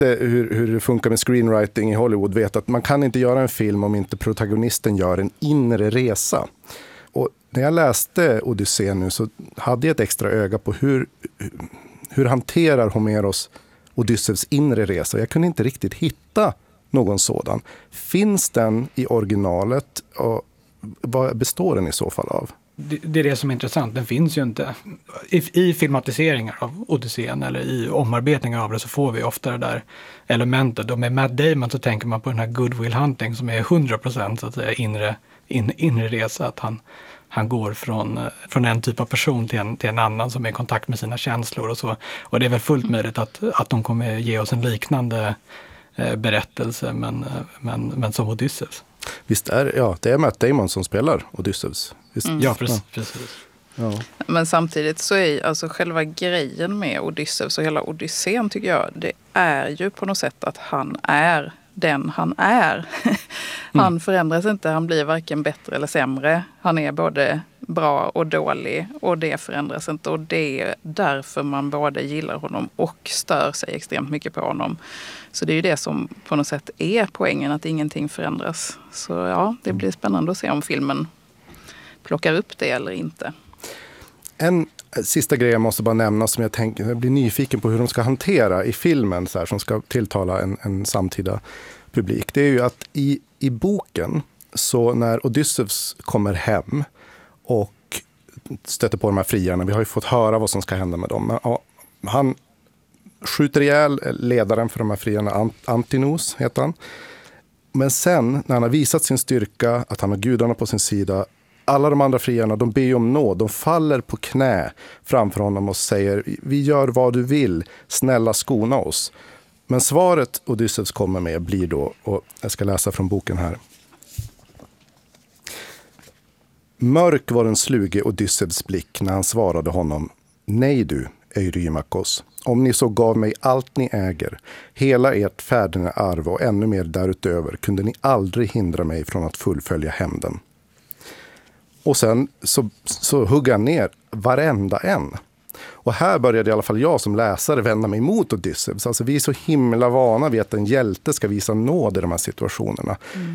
hur det funkar med screenwriting i Hollywood vet att man kan inte göra en film om inte protagonisten gör en inre resa. Och när jag läste Odysseen nu så hade jag ett extra öga på hur hanterar Homeros Odysseus inre resa. Jag kunde inte riktigt hitta någon sådan. Finns den i originalet och vad består den i så fall av? Det är det som är intressant. Den finns ju inte. I filmatiseringar av Odysseen eller i omarbetningar av det så får vi ofta det där elementet. Och med Matt Damon så tänker man på den här Good Will Hunting som är 100% så att säga inre resa. Att han går från en typ av person till en annan som är i kontakt med sina känslor och så. Och det är väl fullt möjligt att de kommer ge oss en liknande berättelse men som Odysseus. Visst det är Matt Damon som spelar Odysseus. Ja, precis. Ja. Men samtidigt så är alltså själva grejen med Odysseus och hela Odysseen tycker jag, det är ju på något sätt att han är den han är. Han förändras inte, han blir varken bättre eller sämre. Han är både bra och dålig och det förändras inte. Och det är därför man både gillar honom och stör sig extremt mycket på honom. Så det är ju det som på något sätt är poängen, att ingenting förändras. Så ja, det blir spännande att se om filmen plockar upp det eller inte. En sista grej jag måste bara nämna som jag blir nyfiken på hur de ska hantera i filmen så här, som ska tilltala en samtida publik. Det är ju att i boken så när Odysseus kommer hem och stöter på de här friarna, vi har ju fått höra vad som ska hända med dem. Han skjuter ihjäl ledaren för de här friarna, Antinos heter han. Men sen när han har visat sin styrka, att han har gudarna på sin sida, alla de andra friarna, de ber om nåd. De faller på knä framför honom och säger, vi gör vad du vill, snälla skona oss. Men svaret Odysseus kommer med blir då, och jag ska läsa från boken här. Mörk var den sluge Odysseus blick när han svarade honom, nej du, Eurymakos, om ni så gav mig allt ni äger, hela ert fädernearv och ännu mer därutöver, kunde ni aldrig hindra mig från att fullfölja hämnden. Och sen så hugger han ner varenda en. Och här började i alla fall jag som läsare vända mig mot Odysseus. Alltså vi är så himla vana vid att en hjälte ska visa nåd i de här situationerna.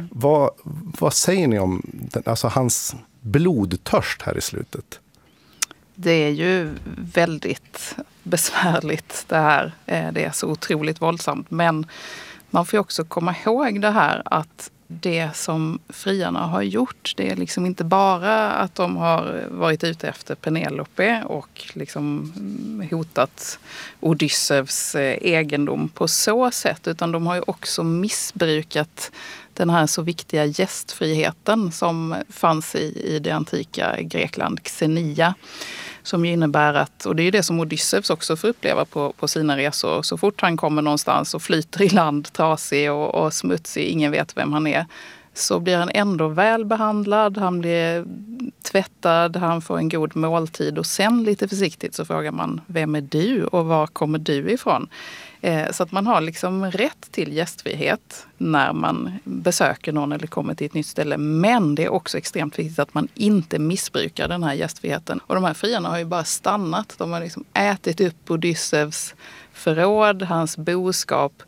Vad säger ni om alltså hans blodtörst här i slutet? Det är ju väldigt besvärligt det här. Det är så otroligt våldsamt. Men man får ju också komma ihåg det här att det som friarna har gjort, det är liksom inte bara att de har varit ute efter Penelope och liksom hotat Odysseus egendom på så sätt, utan de har ju också missbrukat den här så viktiga gästfriheten som fanns i det antika Grekland, Xenia. Som ju innebär att, och det är ju det som Odysseus också får uppleva på sina resor. Så fort han kommer någonstans och flyter i land trasig och smutsig, ingen vet vem han är, så blir han ändå välbehandlad, han blir tvättad, han får en god måltid och sen lite försiktigt så frågar man, vem är du och var kommer du ifrån? Så att man har liksom rätt till gästfrihet när man besöker någon eller kommer till ett nytt ställe. Men det är också extremt viktigt att man inte missbrukar den här gästfriheten. Och de här friarna har ju bara stannat. De har liksom ätit upp Odysseus förråd, hans boskap.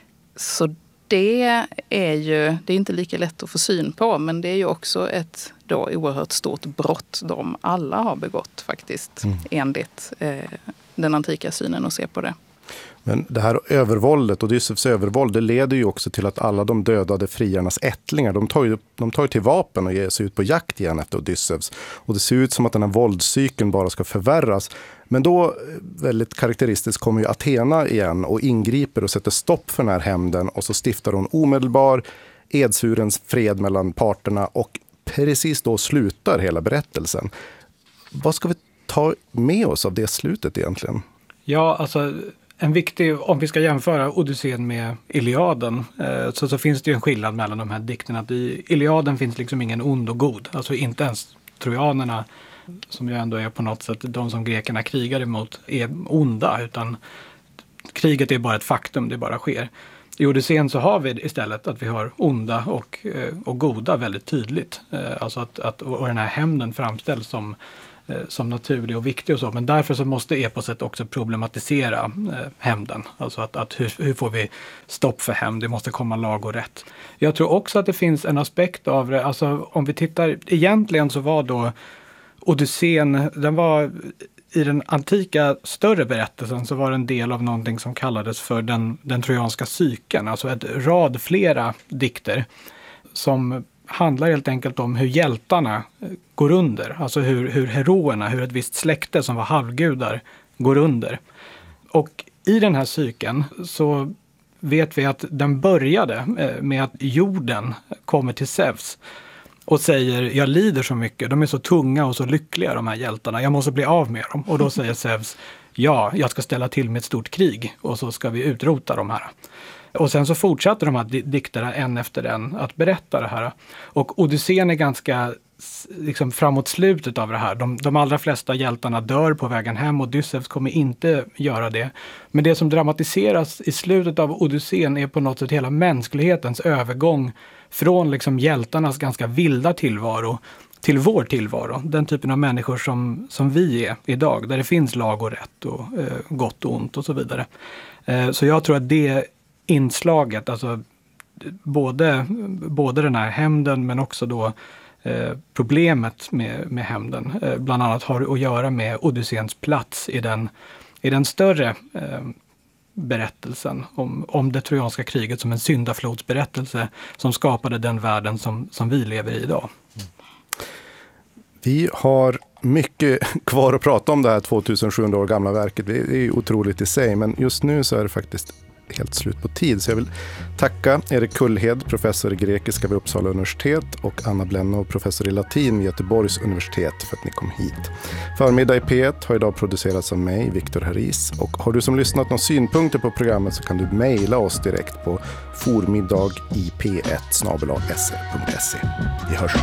Så det är inte lika lätt att få syn på, men det är ju också ett då oerhört stort brott de alla har begått faktiskt, enligt den antika synen att se på det. Men det här övervåldet, Odysseus övervåld, det leder ju också till att alla de dödade friarnas ättlingar, de tar ju till vapen och ger sig ut på jakt igen efter Odysseus. Och det ser ut som att den här våldscykeln bara ska förvärras. Men då, väldigt karaktäristiskt, kommer ju Athena igen och ingriper och sätter stopp för den här hämnden. Och så stiftar hon omedelbar edsvurens fred mellan parterna och precis då slutar hela berättelsen. Vad ska vi ta med oss av det slutet egentligen? Ja, alltså en viktig, om vi ska jämföra Odysseen med Iliaden, så finns det ju en skillnad mellan de här dikterna. Att i Iliaden finns liksom ingen ond och god. Alltså inte ens trojanerna, som ju ändå är på något sätt de som grekerna krigar emot, är onda, utan kriget är bara ett faktum, det bara sker. I Odysseen så har vi istället att vi har onda och goda väldigt tydligt. Alltså och den här hämnden framställs som som naturlig och viktig och så. Men därför så måste eposet också problematisera hämnden. Alltså att hur får vi stopp för hämnd? Det måste komma lag och rätt. Jag tror också att det finns en aspekt av det. Alltså om vi tittar, egentligen så var då Odysseen, den var i den antika större berättelsen så var det en del av någonting som kallades för den trojanska cykeln. Alltså ett rad flera dikter som handlar helt enkelt om hur hjältarna går under. Alltså hur heroerna, hur ett visst släkte som var halvgudar går under. Och i den här cykeln så vet vi att den började med att jorden kommer till Zeus och säger, jag lider så mycket, de är så tunga och så lyckliga de här hjältarna, jag måste bli av med dem. Och då säger Zeus, ja, jag ska ställa till med ett stort krig och så ska vi utrota de här. Och sen så fortsatte de här dikterna en efter en att berätta det här. Och Odysseen är ganska liksom framåt slutet av det här. De allra flesta hjältarna dör på vägen hem och Odysseus kommer inte göra det. Men det som dramatiseras i slutet av Odysseen är på något sätt hela mänsklighetens övergång från liksom hjältarnas ganska vilda tillvaro till vår tillvaro. Den typen av människor som vi är idag, där det finns lag och rätt och gott och ont och så vidare. Så jag tror att det inslaget, alltså både den här hämnden men också då problemet med hämnden bland annat har att göra med Odysseens plats i den större berättelsen om det trojanska kriget som en syndaflodsberättelse som skapade den världen som vi lever i idag. Vi har mycket kvar att prata om det här 2700 år gamla verket. Det är otroligt i sig, men just nu så är det faktiskt helt slut på tid. Så jag vill tacka Erik Kullhed, professor i grekiska vid Uppsala universitet, och Anna Blennow, professor i latin vid Göteborgs universitet, för att ni kom hit. Förmiddag i P1 har idag producerats av mig, Viktor Haris. Och har du som lyssnat några synpunkter på programmet så kan du mejla oss direkt på formiddag.ip1@sr.se. Vi hörs.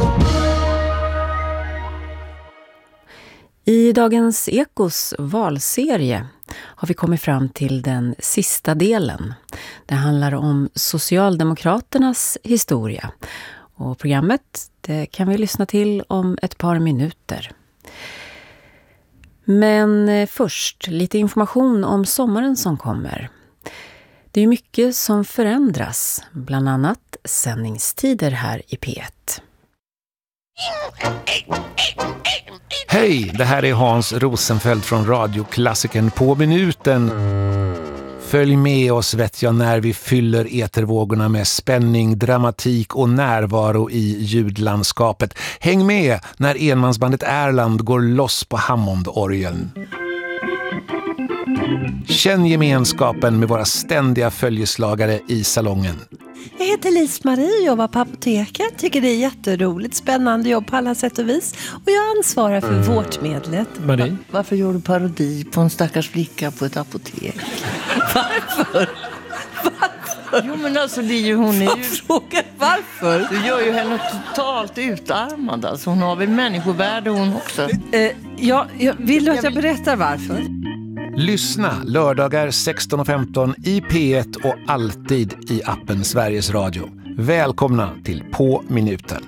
I dagens Ekos valserie har vi kommit fram till den sista delen. Det handlar om Socialdemokraternas historia. Och programmet det kan vi lyssna till om ett par minuter. Men först lite information om sommaren som kommer. Det är mycket som förändras, bland annat sändningstider här i P1. Hej, det här är Hans Rosenfeldt från radioklassikern På minuten. Följ med oss vet jag när vi fyller etervågorna med spänning, dramatik och närvaro i ljudlandskapet. Häng med när enmansbandet Erland går loss på Hammondorgeln. Känn gemenskapen med våra ständiga följeslagare i salongen. Jag heter Lis-Marie och jobbar på apoteket. Tycker det är jätteroligt, spännande jobb på alla sätt och vis. Och jag ansvarar för vårdmedlet. Marie? Varför gör du parodi på en stackars flicka på ett apotek? Varför? Jo men alltså det är ju hon är ju... Fråga varför? Du gör ju henne totalt utarmad. Alltså hon har väl människovärde hon också. Jag vill att jag berättar varför. Lyssna lördagar 16:15 i P1 och alltid i appen Sveriges Radio. Välkomna till På minuten.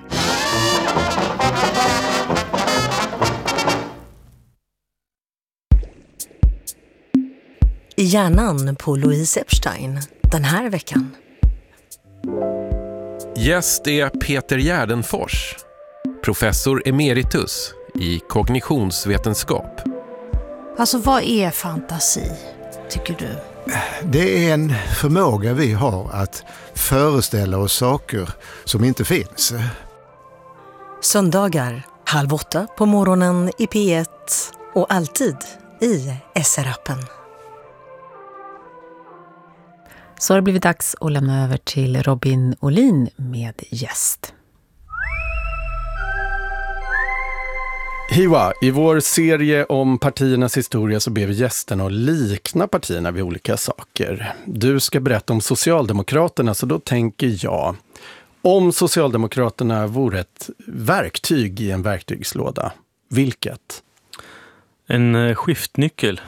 I hjärnan på Louise Epstein den här veckan. Gäst är Peter Gärdenfors, professor emeritus i kognitionsvetenskap. Alltså vad är fantasi, tycker du? Det är en förmåga vi har att föreställa oss saker som inte finns. Söndagar 7:30 på morgonen i P1 och alltid i SR-appen. Så har det blivit dags att lämna över till Robin Olin med gäst. Hiwa, i vår serie om partiernas historia så ber vi gästerna att likna partierna vid olika saker. Du ska berätta om Socialdemokraterna, så då tänker jag, om Socialdemokraterna vore ett verktyg i en verktygslåda, vilket? En skiftnyckel.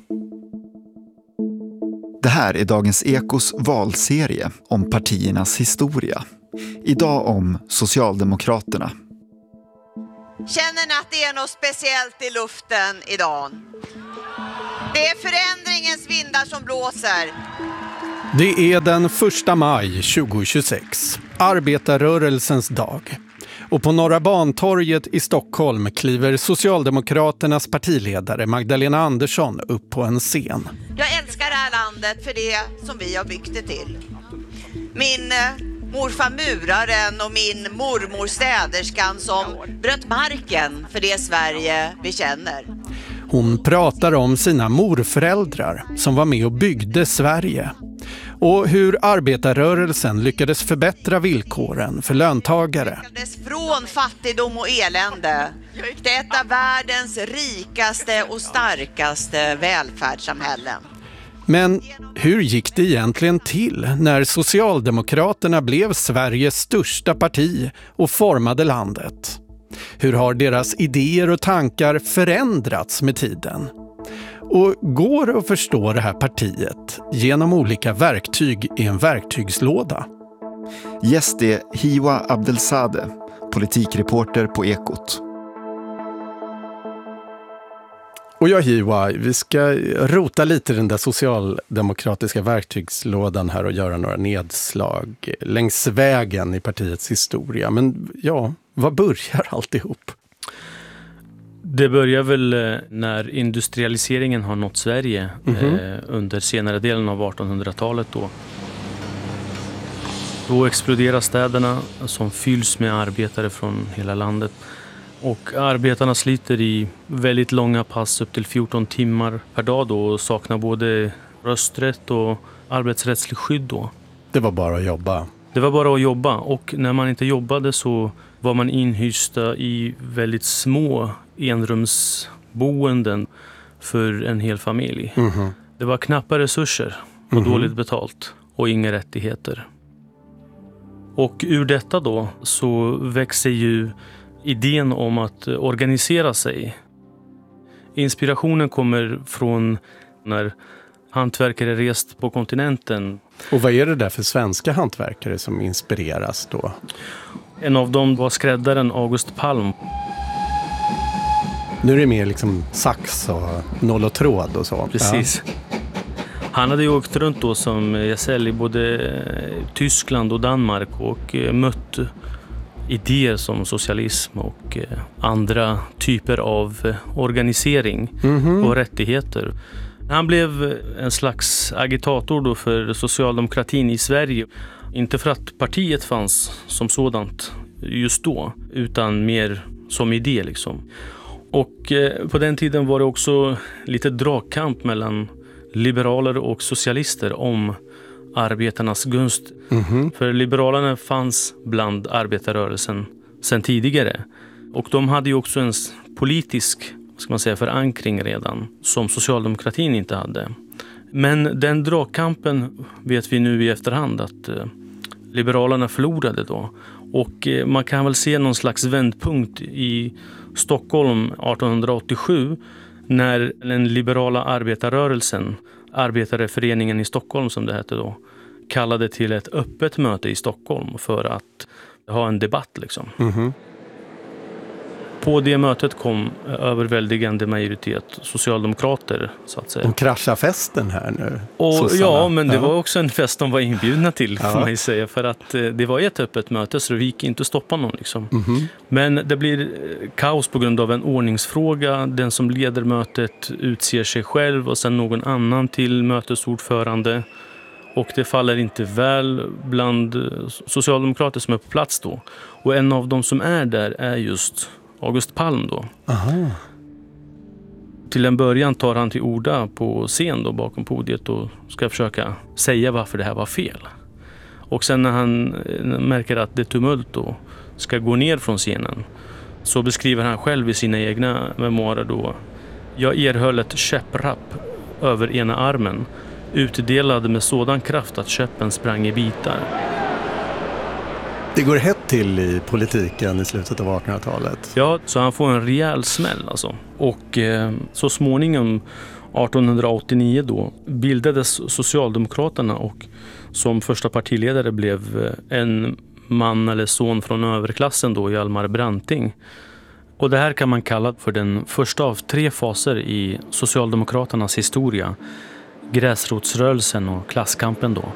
Det här är dagens Ekos valserie om partiernas historia. Idag om Socialdemokraterna. Känner ni att det är något speciellt i luften idag? Det är förändringens vindar som blåser. Det är den 1 maj 2026, arbetarrörelsens dag. Och på Norra Bantorget i Stockholm kliver Socialdemokraternas partiledare Magdalena Andersson upp på en scen. Jag älskar det här landet för det som vi har byggt det till. Min morfar muraren och min mormor städerskan som bröt marken för det Sverige vi känner. Hon pratar om sina morföräldrar som var med och byggde Sverige. Och hur arbetarrörelsen lyckades förbättra villkoren för löntagare. Från fattigdom och elände till ett av världens rikaste och starkaste välfärdssamhällen. Men hur gick det egentligen till när Socialdemokraterna blev Sveriges största parti och formade landet? Hur har deras idéer och tankar förändrats med tiden? Och går det att förstå det här partiet genom olika verktyg i en verktygslåda? Gäst är Hiwa Abdelsadeh, politikreporter på Ekot. Och jag Hiwa, vi ska rota lite i den där socialdemokratiska verktygslådan här och göra några nedslag längs vägen i partiets historia. Men ja, vad börjar alltihop? Det börjar väl när industrialiseringen har nått Sverige under senare delen av 1800-talet då. Då exploderar städerna som fylls med arbetare från hela landet. Och arbetarna sliter i väldigt långa pass upp till 14 timmar per dag då och saknar både rösträtt och arbetsrättslig skydd då. Det var bara att jobba. Det var bara att jobba och när man inte jobbade så var man inhysta i väldigt små enrumsboenden för en hel familj. Det var knappa resurser och dåligt betalt och inga rättigheter. Och ur detta då så växer ju idén om att organisera sig. Inspirationen kommer från när hantverkare rest på kontinenten. Och vad är det där för svenska hantverkare som inspireras då? En av dem var skräddaren August Palm. Nu är det mer liksom sax och noll och tråd och så. Precis. Ja. Han hade ju åkt runt då som gesäll i både Tyskland och Danmark och mött idéer som socialism och andra typer av organisering och rättigheter. Han blev en slags agitator då för socialdemokratin i Sverige. Inte för att partiet fanns som sådant just då, utan mer som idé liksom. Och på den tiden var det också lite dragkamp mellan liberaler och socialister om arbetarnas gunst. För liberalerna fanns bland arbetarrörelsen sedan tidigare. Och de hade ju också en politisk, ska man säga, förankring redan som socialdemokratin inte hade. Men den dragkampen vet vi nu i efterhand att liberalerna förlorade då. Och man kan väl se någon slags vändpunkt i Stockholm 1887 när den liberala arbetarrörelsen, Arbetareföreningen i Stockholm som det hette då, kallade till ett öppet möte i Stockholm för att ha en debatt liksom. På det mötet kom överväldigande majoritet socialdemokrater så att säga. De kraschar festen här nu. Och, ja, men det var också en fest de var inbjudna till får man ju säga. För att det var ett öppet möte så det gick inte att stoppa någon liksom. Men det blir kaos på grund av en ordningsfråga. Den som leder mötet utser sig själv och sen någon annan till mötesordförande. Och det faller inte väl bland socialdemokrater som är på plats då. Och en av dem som är där är just August Palm då. Till en början tar han till orda på scen då bakom podiet och ska försöka säga varför det här var fel. Och sen när han märker att det tumult då ska gå ner från scenen så beskriver han själv i sina egna memoarer då: jag erhöll ett käpprapp över ena armen utdelad med sådan kraft att käppen sprang i bitar. Det går hett till i politiken i slutet av 1800-talet. Ja, så han får en rejäl smäll alltså. Och så småningom 1889 då bildades Socialdemokraterna och som första partiledare blev en man eller son från överklassen då, Hjalmar Branting. Och det här kan man kalla för den första av 3 faser i Socialdemokraternas historia. Gräsrotsrörelsen och klasskampen då.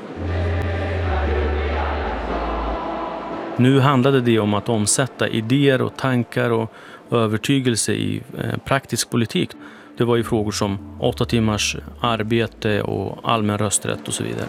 Nu handlade det om att omsätta idéer och tankar och övertygelse i praktisk politik. Det var ju frågor som 8 timmars arbete och allmän rösträtt och så vidare.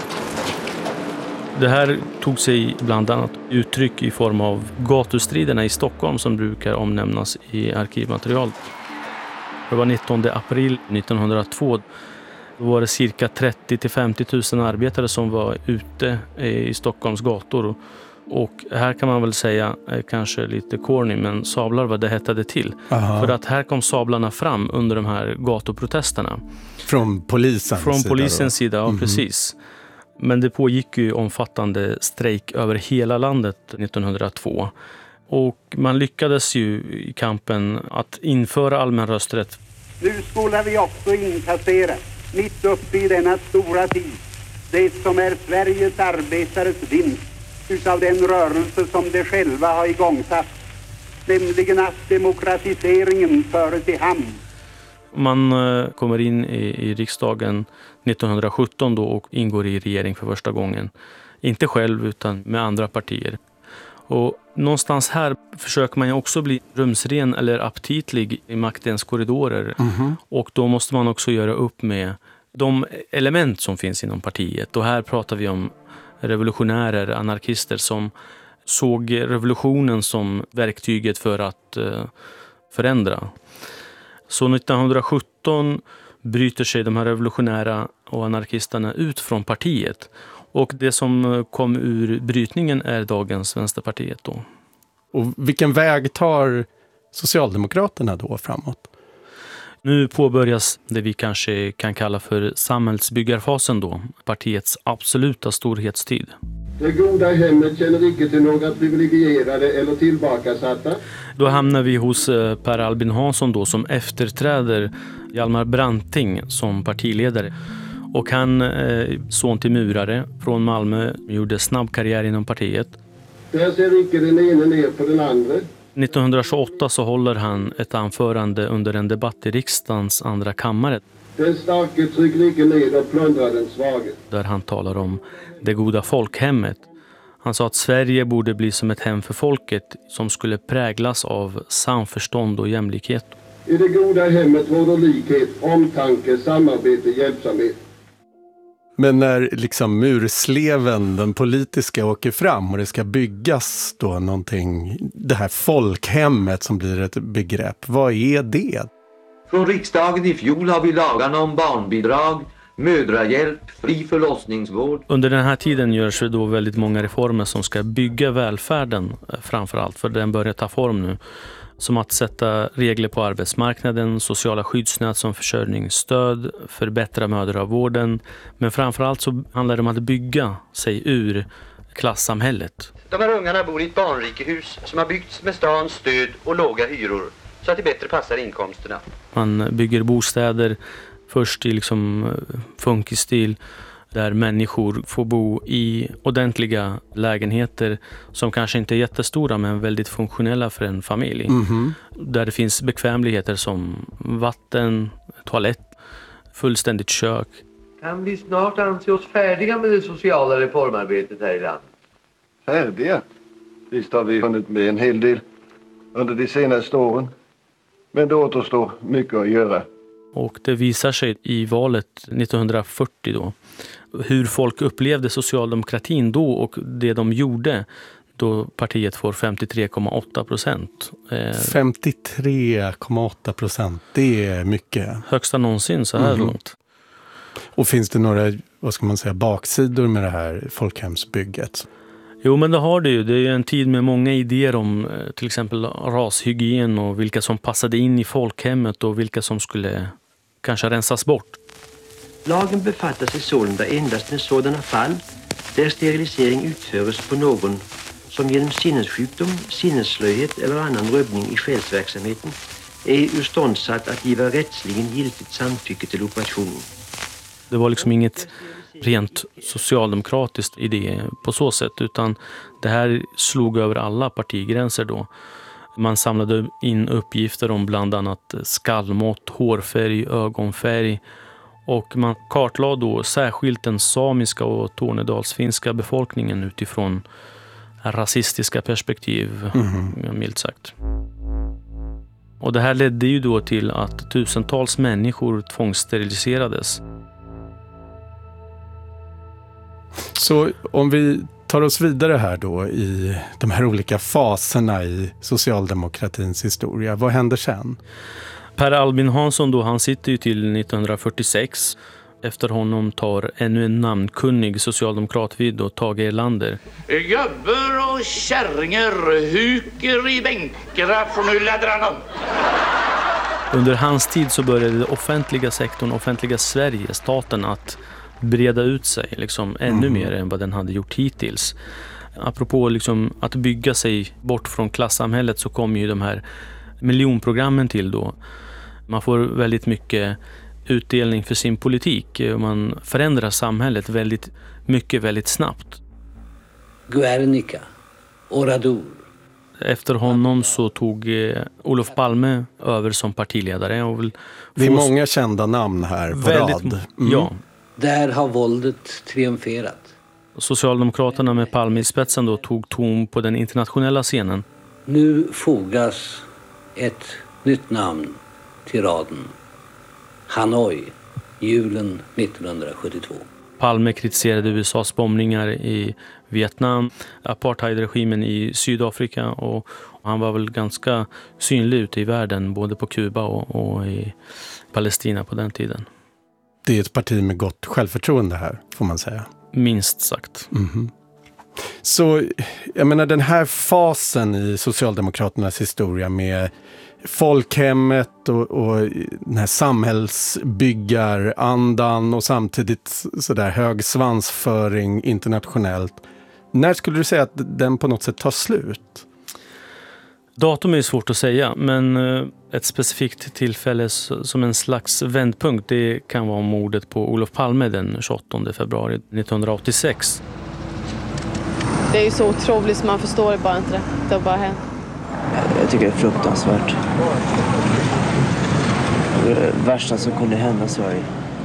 Det här tog sig bland annat uttryck i form av gatustriderna i Stockholm som brukar omnämnas i arkivmaterial. Det var 19 april 1902. Då var det cirka 30-50 000 arbetare som var ute i Stockholms gator. Och här kan man väl säga, kanske lite corny, men sablar vad det hettade till. Aha. För att här kom sablarna fram under de här gatuprotesterna. Från polisens sida? Från polisens sida, ja, precis. Men det pågick ju omfattande strejk över hela landet 1902. Och man lyckades ju i kampen att införa allmän rösträtt. Nu skulle vi också inkassera, mitt uppe i denna stora tid, det som är Sveriges arbetares vinst utav den rörelse som de själva har igångsatt, nämligen att demokratiseringen föres i hamn. Man kommer in i riksdagen 1917 då och ingår i regering för första gången. Inte själv utan med andra partier. Och någonstans här försöker man ju också bli rumsren eller aptitlig i maktens korridorer. Och då måste man också göra upp med de element som finns inom partiet. Och här pratar vi om revolutionärer, anarkister som såg revolutionen som verktyget för att förändra. Så 1917 bryter sig de här revolutionära och anarkisterna ut från partiet. Och det som kom ur brytningen är dagens Vänsterpartiet då. Och vilken väg tar Socialdemokraterna då framåt? Nu påbörjas det vi kanske kan kalla för samhällsbyggarfasen då. Partiets absoluta storhetstid. Det goda hemmet känner icke till några privilegierade eller tillbakasatta. Då hamnar vi hos Per Albin Hansson då som efterträder Hjalmar Branting som partiledare. Och han, son till murare från Malmö, gjorde snabb karriär inom partiet. Där ser icke den ene ner på den andra. 1928 så håller han ett anförande under en debatt i riksdagens andra kammare. Den starke trycker icke ner och plundrar den svage. Där han talar om det goda folkhemmet. Han sa att Sverige borde bli som ett hem för folket som skulle präglas av samförstånd och jämlikhet. I det goda hemmet råder likhet, omtanke, samarbete, hjälpsamhet. Men när liksom mursleven, den politiska, åker fram och det ska byggas då någonting, det här folkhemmet som blir ett begrepp, vad är det? Från riksdagen i fjol har vi lagarna om barnbidrag, mödrahjälp, fri förlossningsvård. Under den här tiden görs det då väldigt många reformer som ska bygga välfärden framförallt, för den börjar ta form nu. Som att sätta regler på arbetsmarknaden, sociala skyddsnät som försörjningsstöd, förbättra mödravården. Men framförallt så handlar det om att bygga sig ur klassamhället. De här ungarna bor i ett barnrikehus som har byggts med stans stöd och låga hyror så att det bättre passar inkomsterna. Man bygger bostäder först i liksom funkisstil där människor får bo i ordentliga lägenheter som kanske inte är jättestora men väldigt funktionella för en familj. Där det finns bekvämligheter som vatten, toalett, fullständigt kök. Kan vi snart anse oss färdiga med det sociala reformarbetet här i landet? Färdiga? Visst har vi hunnit med en hel del under de senaste åren. Men det återstår mycket att göra. Och det visar sig i valet 1940 då hur folk upplevde socialdemokratin då och det de gjorde då partiet får 53,8%. 53,8%, det är mycket. Högsta någonsin så här långt. Och finns det några, vad ska man säga, baksidor med det här folkhemsbygget? Jo, men det har det ju. Det är en tid med många idéer om till exempel rashygien och vilka som passade in i folkhemmet och vilka som skulle kanske rensas bort. Lagen befattar sig sålunda endast med sådana fall där sterilisering utförs på någon som genom sinnessjukdom, sinnesslöhet eller annan rubbning i själsverksamheten är urståndsatt att giva rättsligen giltigt samtycke till operationen. Det var liksom inget rent socialdemokratiskt idé på så sätt, utan det här slog över alla partigränser då. Man samlade in uppgifter om bland annat skallmått, hårfärg, ögonfärg och man kartlade då särskilt den samiska och tornedalsfinska befolkningen utifrån rasistiska perspektiv, milt sagt. Och det här ledde ju då till att tusentals människor tvångssteriliserades. Så om vi tar oss vidare här då i de här olika faserna i socialdemokratins historia, vad händer sen? Per Albin Hansson då, han sitter ju till 1946. Efter honom tar ännu en namnkunnig socialdemokrat vid och Tage Erlander. Gubbar och kärringar huker i bänkarna från nu laddrar. Under hans tid så började offentliga sektorn, offentliga Sverige, staten, att breda ut sig liksom ännu mer än vad den hade gjort hittills. Apropå liksom att bygga sig bort från klassamhället så kom ju de här miljonprogrammen till då. Man får väldigt mycket utdelning för sin politik. Man förändrar samhället väldigt mycket, väldigt snabbt. Guernica, Oradour. Efter honom så tog Olof Palme över som partiledare. Och det är många kända namn här på rad. Ja. Där har våldet triumferat. Socialdemokraterna med Palme i spetsen då tog ton på den internationella scenen. Nu fogas ett nytt namn till raden. Hanoi, julen 1972. Palme kritiserade USAs bombningar i Vietnam, apartheidregimen i Sydafrika och han var väl ganska synlig ute i världen både på Kuba och i Palestina på den tiden. Det är ett parti med gott självförtroende här, får man säga. Minst sagt. Så jag menar den här fasen i Socialdemokraternas historia med folkhemmet och den här samhällsbyggarandan och samtidigt sådär hög svansföring internationellt. När skulle du säga att den på något sätt tar slut? Datum är svårt att säga, men ett specifikt tillfälle som en slags vändpunkt, det kan vara mordet på Olof Palme den 28 februari 1986. Det är ju så otroligt så man förstår det bara inte. Det har bara hänt. Jag tycker det är fruktansvärt. Det värsta som kunde hända i Sverige.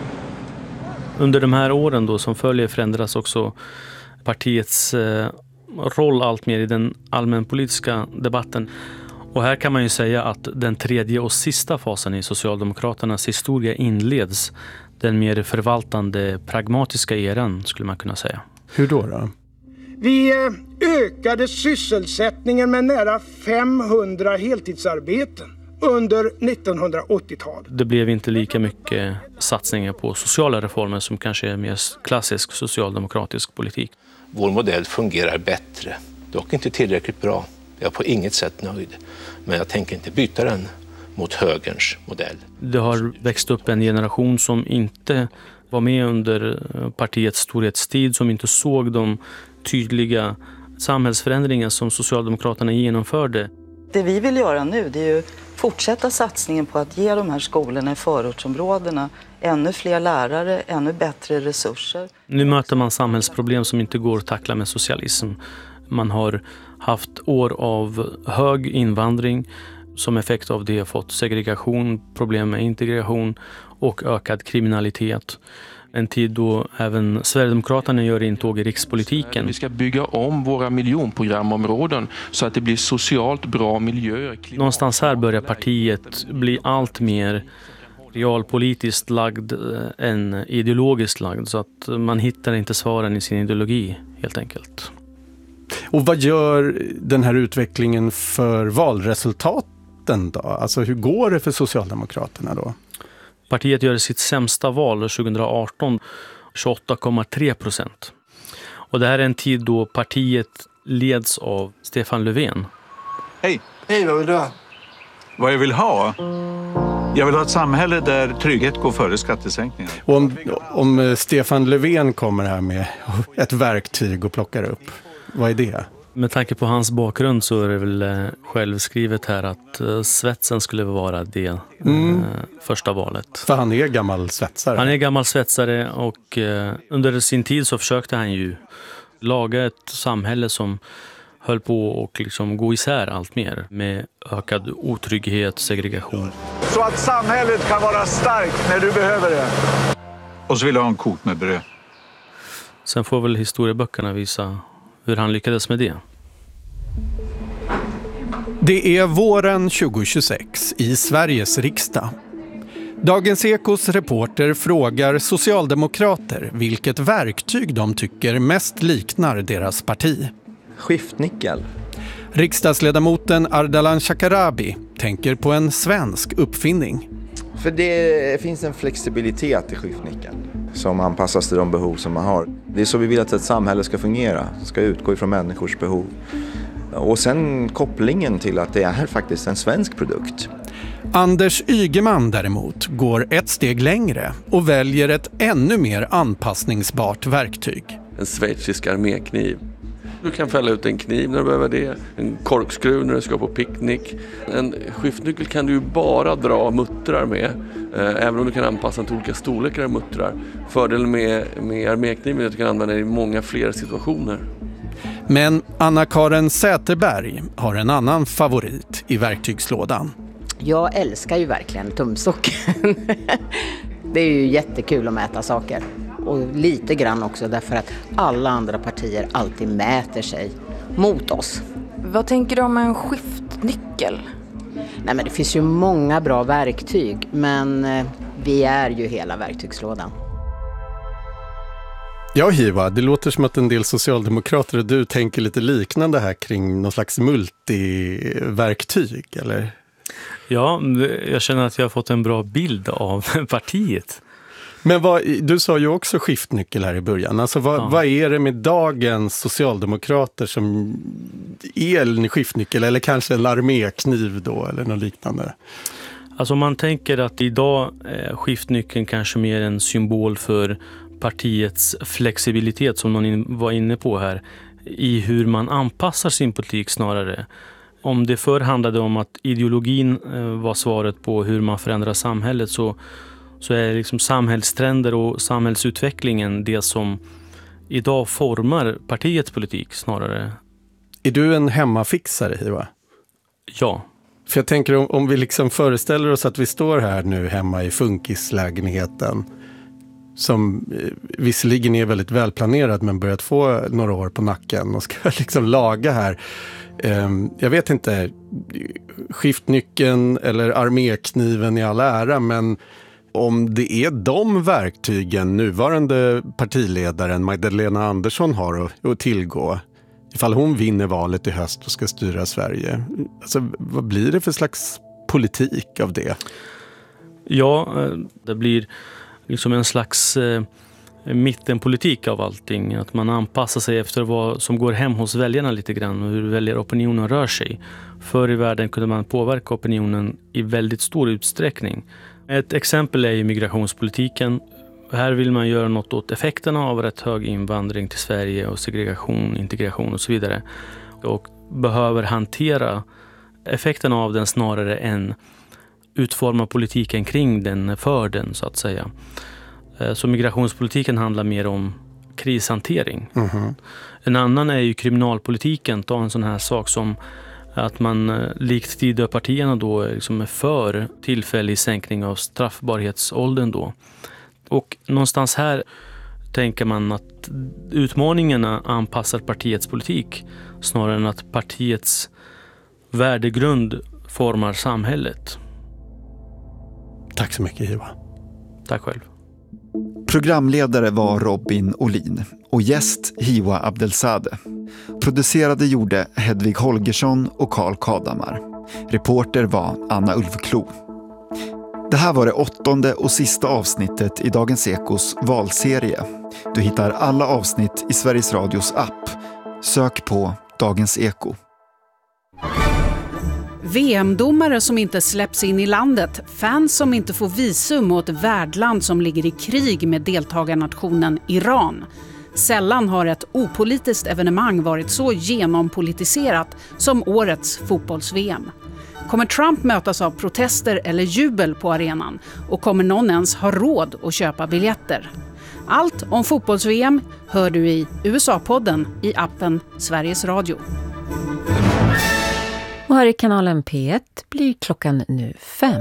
Under de här åren då som följer förändras också partiets roll allt mer i den allmänpolitiska debatten. Och här kan man ju säga att den tredje och sista fasen i Socialdemokraternas historia inleds. Den mer förvaltande, pragmatiska eran skulle man kunna säga. Hur då? Vi ökade sysselsättningen med nära 500 heltidsarbeten under 1980-talet. Det blev inte lika mycket satsningar på sociala reformer som kanske är mer klassisk socialdemokratisk politik. Vår modell fungerar bättre, dock inte tillräckligt bra. Jag är på inget sätt nöjd, men jag tänker inte byta den mot högerns modell. Det har växt upp en generation som inte var med under partiets storhetstid, som inte såg de tydliga samhällsförändringar som Socialdemokraterna genomförde. Det vi vill göra nu, det är ju fortsätta satsningen på att ge de här skolorna i förortsområdena ännu fler lärare, ännu bättre resurser. Nu möter man samhällsproblem som inte går att tackla med socialism. Man har haft år av hög invandring, som effekt av det fått segregation, problem med integration och ökad kriminalitet. En tid då även Sverigedemokraterna gör intåg i rikspolitiken. Vi ska bygga om våra miljonprogramområden så att det blir socialt bra miljöer. Någonstans här börjar partiet bli allt mer realpolitiskt lagd än ideologiskt lagd, så att man hittar inte svaren i sin ideologi helt enkelt. Och vad gör den här utvecklingen för valresultaten då? Alltså hur går det för Socialdemokraterna då? Partiet gör sitt sämsta val 2018, 28,3%. Och det här är en tid då partiet leds av Stefan Löfven. Hej, vad vill du ha? Vad jag vill ha? Jag vill ha ett samhälle där trygghet går före skattesänkningar. Och om Stefan Löfven kommer här med ett verktyg och plockar upp, vad är det? Med tanke på hans bakgrund så är det väl självskrivet här att svetsen skulle vara det första valet. För han är gammal svetsare. Han är gammal svetsare och under sin tid så försökte han ju laga ett samhälle som höll på och liksom gå isär allt mer med ökad otrygghet, segregation. Så att samhället kan vara starkt när du behöver det. Och så vill jag ha en kok med bröd. Sen får väl historieböckerna visa hur han lyckades med det. Det är våren 2026 i Sveriges riksdag. Dagens Ekos reporter frågar socialdemokrater vilket verktyg de tycker mest liknar deras parti. Skiftnyckel. Riksdagsledamoten Ardalan Shekarabi tänker på en svensk uppfinning. För det finns en flexibilitet i skiftnyckeln som anpassas till de behov som man har. Det är så vi vill att ett samhälle ska fungera. Det ska utgå ifrån människors behov. Och sen kopplingen till att det är faktiskt en svensk produkt. Anders Ygeman däremot går ett steg längre och väljer ett ännu mer anpassningsbart verktyg. En schweizisk armékniv. Du kan fälla ut en kniv när du behöver det. En korkskruv när du ska på picknick. En skiftnyckel kan du ju bara dra muttrar med. Även om du kan anpassa den till olika storlekar av muttrar. Fördelen med armékniven är att du kan använda den i många fler situationer. Men Anna-Karin Säterberg har en annan favorit i verktygslådan. Jag älskar ju verkligen tumstocken. Det är ju jättekul att mäta saker. Och lite grann också därför att alla andra partier alltid mäter sig mot oss. Vad tänker du om en skiftnyckel? Nej, men det finns ju många bra verktyg, men vi är ju hela verktygslådan. Ja, Hiva, det låter som att en del socialdemokrater och du tänker lite liknande här kring någon slags multiverktyg, eller? Ja, jag känner att jag har fått en bra bild av partiet. Men du sa ju också skiftnyckel här i början. Alltså vad är det med dagens socialdemokrater som är en skiftnyckel eller kanske en armékniv då eller något liknande? Alltså man tänker att idag är skiftnyckeln kanske mer en symbol för partiets flexibilitet som någon var inne på här i hur man anpassar sin politik snarare. Om det förr handlade om att ideologin var svaret på hur man förändrar samhället så är liksom samhällstrender och samhällsutvecklingen det som idag formar partiets politik snarare. Är du en hemmafixare, Hiva? Ja. För jag tänker om vi liksom föreställer oss att vi står här nu hemma i funkislägenheten som visserligen är väldigt välplanerad men börjat få några år på nacken och ska liksom laga här. Jag vet inte, skiftnyckeln eller armékniven i all ära, men om det är de verktygen nuvarande partiledaren Magdalena Andersson har att tillgå ifall hon vinner valet i höst och ska styra Sverige. Alltså, vad blir det för slags politik av det? Ja, det blir liksom en slags mittenpolitik av allting. Att man anpassar sig efter vad som går hem hos väljarna lite grann och hur väljaropinionen rör sig. Förr i världen kunde man påverka opinionen i väldigt stor utsträckning. Ett exempel är ju migrationspolitiken. Här vill man göra något åt effekterna av rätt hög invandring till Sverige och segregation, integration och så vidare. Och behöver hantera effekterna av den snarare än utforma politiken kring den för den så att säga. Så migrationspolitiken handlar mer om krishantering. Mm-hmm. En annan är ju kriminalpolitiken. Ta en sån här sak som att man likt Tidöpartierna då liksom är för tillfällig sänkning av straffbarhetsåldern då. Och någonstans här tänker man att utmaningarna anpassar partiets politik snarare än att partiets värdegrund formar samhället. Tack så mycket, Hiva. Tack själv. Programledare var Robin Olin och gäst Hiwa Abdelzadeh. Producerade gjorde Hedvig Holgersson och Carl Kadamar. Reporter var Anna Ulfklo. Det här var det 8:e och sista avsnittet i Dagens Ekos valserie. Du hittar alla avsnitt i Sveriges Radios app. Sök på Dagens Eko. VM-domare som inte släpps in i landet, fans som inte får visum åt ett värdland som ligger i krig med deltagarnationen Iran. Sällan har ett opolitiskt evenemang varit så genompolitiserat som årets fotbolls-VM. Kommer Trump mötas av protester eller jubel på arenan? Och kommer någon ens ha råd att köpa biljetter? Allt om fotbolls-VM hör du i USA-podden i appen Sveriges Radio. Och här i kanalen P1 blir klockan nu 5.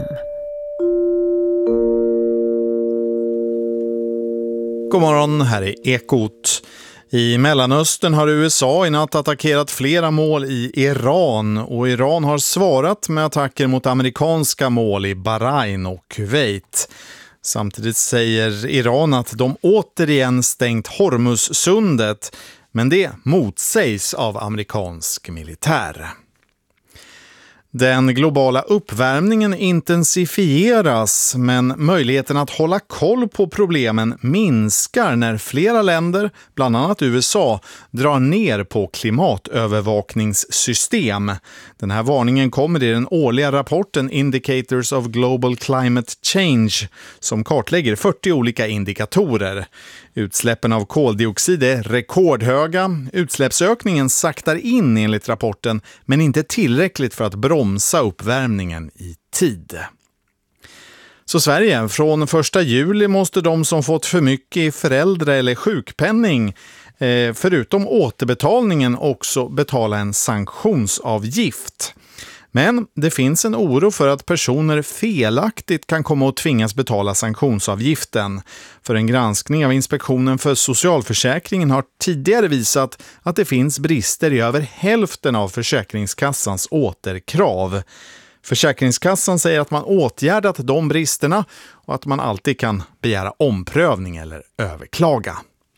God morgon, här är Ekot. I Mellanöstern har USA i natt attackerat flera mål i Iran och Iran har svarat med attacker mot amerikanska mål i Bahrain och Kuwait. Samtidigt säger Iran att de återigen stängt Hormuzsundet, men det motsägs av amerikansk militär. Den globala uppvärmningen intensifieras, men möjligheten att hålla koll på problemen minskar när flera länder, bland annat USA, drar ner på klimatövervakningssystem. Den här varningen kommer i den årliga rapporten Indicators of Global Climate Change som kartlägger 40 olika indikatorer. Utsläppen av koldioxid är rekordhöga. Utsläppsökningen saktar in enligt rapporten, men inte tillräckligt för att bromsa uppvärmningen i tid. Så Sverige, från 1 juli måste de som fått för mycket i föräldra- eller sjukpenning förutom återbetalningen också betala en sanktionsavgift. Men det finns en oro för att personer felaktigt kan komma att tvingas betala sanktionsavgiften. För en granskning av Inspektionen för socialförsäkringen har tidigare visat att det finns brister i över hälften av Försäkringskassans återkrav. Försäkringskassan säger att man åtgärdat de bristerna och att man alltid kan begära omprövning eller överklaga.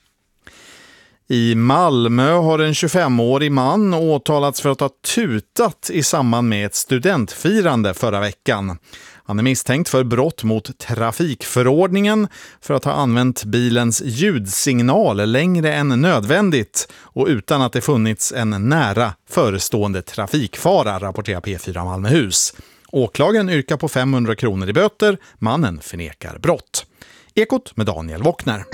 I Malmö har en 25-årig man åtalats för att ha tutat i samband med ett studentfirande förra veckan. Han är misstänkt för brott mot trafikförordningen för att ha använt bilens ljudsignal längre än nödvändigt och utan att det funnits en nära förestående trafikfara, rapporterar P4 Malmöhus. Åklagaren yrkar på 500 kronor i böter. Mannen förnekar brott. Ekot med Daniel Wockner.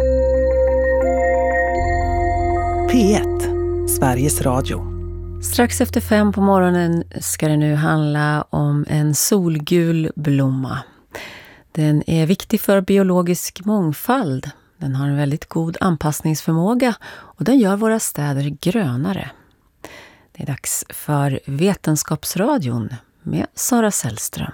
P1, Sveriges Radio. Strax efter 5 på morgonen ska det nu handla om en solgul blomma. Den är viktig för biologisk mångfald. Den har en väldigt god anpassningsförmåga och den gör våra städer grönare. Det är dags för Vetenskapsradion med Sara Sällström.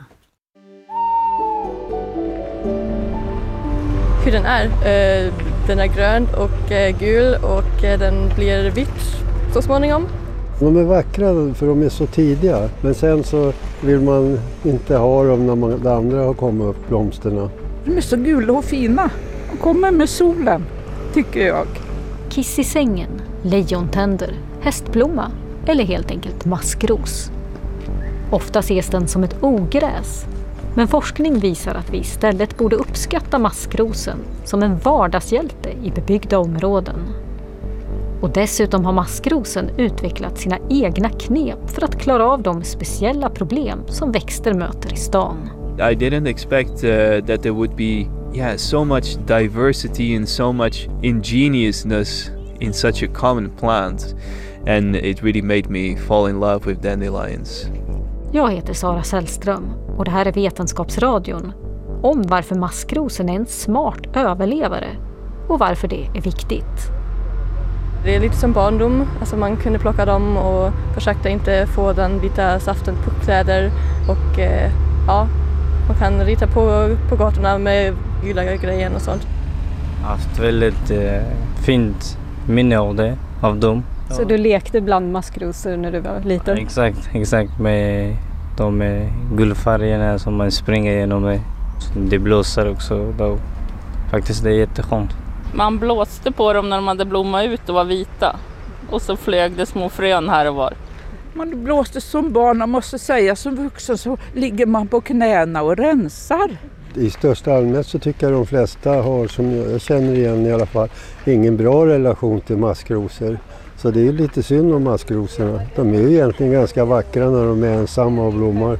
Hur den är grön och gul och den blir vitt så småningom. De är vackra för de är så tidiga, men sen så vill man inte ha dem när de andra har kommit upp, blomsterna. De är så gula och fina. De kommer med solen, tycker jag. Kiss i sängen, lejontänder, hästblomma eller helt enkelt maskros. Ofta ses den som ett ogräs. Men forskning visar att vi istället borde uppskatta maskrosen som en vardagshjälte i bebyggda områden. Och dessutom har maskrosen utvecklat sina egna knep för att klara av de speciella problem som växter möter i stan. I didn't expect that there would be so much diversity and so much ingeniousness in such a common plant, and it really made me fall in love with dandelions. Jag heter Sara Sällström och det här är Vetenskapsradion om varför maskrosen är en smart överlevare och varför det är viktigt. Det är lite som barndom, alltså man kunde plocka dem och försökte inte få den vita saften på kläder och man kan rita på gatorna med gula grejer och sånt. Jag har haft väldigt fint minne av dem. Så du lekte bland maskrosor när du var liten? Exakt. Med de guldfärgerna som man springer igenom. Det blåser också. Faktiskt det är jätteskönt. Man blåste på dem när de hade blommat ut och var vita. Och så flög det små frön här och var. Man blåste som barn och måste säga som vuxen så ligger man på knäna och rensar. I största allmänhet så tycker jag de flesta har, som jag känner igen i alla fall, ingen bra relation till maskrosor. Så det är lite synd om maskrosorna. De är ju egentligen ganska vackra när de är ensamma och blommar.